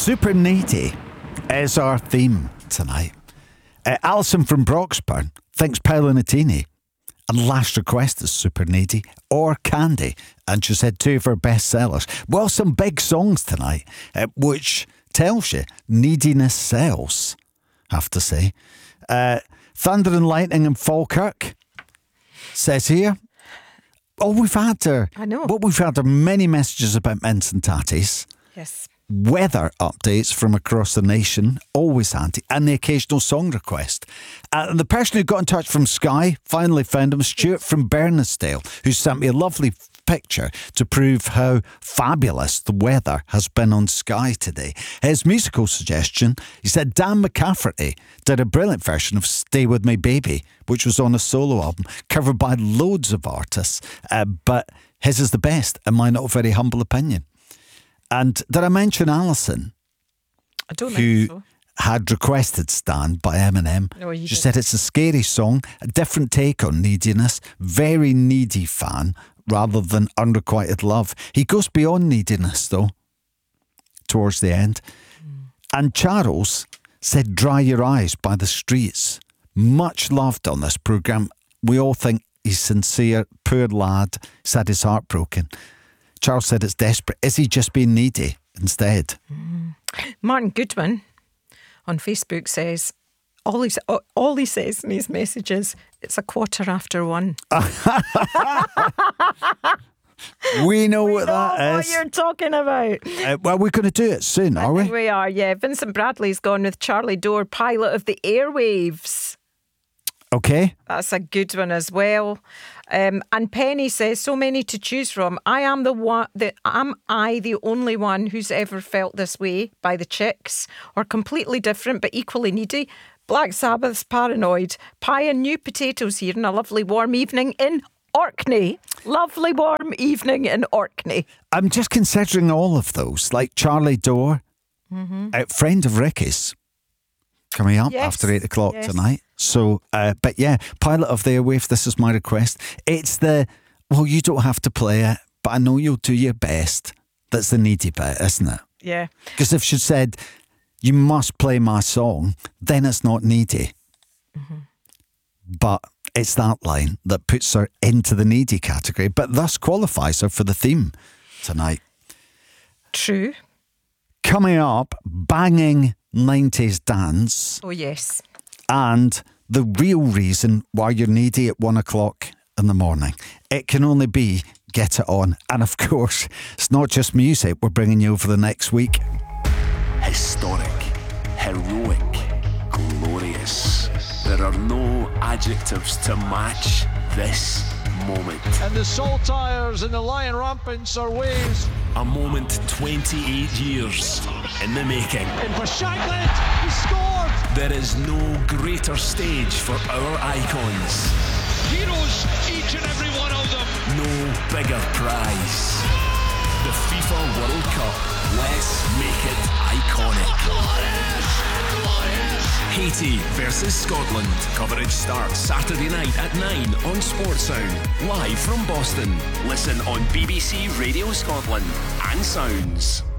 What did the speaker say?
Super Needy is our theme tonight. Alison from Broxburn thinks Paolo Nutini, and last request is Super Needy or Candy, and she said two of her best sellers. Well, some big songs tonight, which tells you neediness sells, I have to say. Thunder and Lightning in Falkirk says here, we've had many messages about mints and tatties. Yes. Weather updates from across the nation, always handy, and the occasional song request. And the person who got in touch from Skye finally found him, Stuart from Bernasdale, who sent me a lovely picture to prove how fabulous the weather has been on Skye today. His musical suggestion, he said Dan McCafferty did a brilliant version of Stay With Me Baby, which was on a solo album, covered by loads of artists, but his is the best, in my not very humble opinion. And did I mention Alison? I don't think so. Had requested Stand by Eminem. No, she said it's a scary song, a different take on neediness, very needy fan rather than unrequited love. He goes beyond neediness though, towards the end. And Charles said Dry Your Eyes by The Streets. Much loved on this programme. We all think he's sincere, poor lad, he's had his heart broken. Charles said it's desperate. Is he just being needy instead? Martin Goodwin on Facebook says, all he says in his messages, it's 1:15. We know what that is. What you're talking about. Well, we're going to do it soon, are we? We are, yeah. Vincent Bradley's gone with Charlie Dore, Pilot of the Airwaves. Okay. That's a good one as well. And Penny says, so many to choose from. Am I the only one who's ever felt this way by the Chicks? Or completely different but equally needy? Black Sabbath's Paranoid. Pie and new potatoes here on a lovely warm evening in Orkney. Lovely warm evening in Orkney. I'm just considering all of those, like Charlie Dore, a friend of Ricky's, coming up after 8 o'clock tonight. So, but yeah, Pilot of the Airwave, this is my request. It's you don't have to play it, but I know you'll do your best. That's the needy bit, isn't it? Yeah. Because if she said, you must play my song, then it's not needy. But it's that line that puts her into the needy category, but thus qualifies her for the theme tonight. True. Coming up, banging 90s dance. Oh, yes. And the real reason why you're needy at 1 o'clock in the morning. It can only be Get It On. And of course, it's not just music we're bringing you over the next week. Historic, heroic, glorious. There are no adjectives to match this moment. And the Saltires and the Lion Rampants are waves. A moment 28 years in the making. And for Shankland, he scored! There is no greater stage for our icons. Heroes, each and every one of them. No bigger prize. The FIFA World Cup. Let's make it iconic. Haiti versus Scotland. Coverage starts Saturday night at 9 on Sportsound. Live from Boston. Listen on BBC Radio Scotland and Sounds.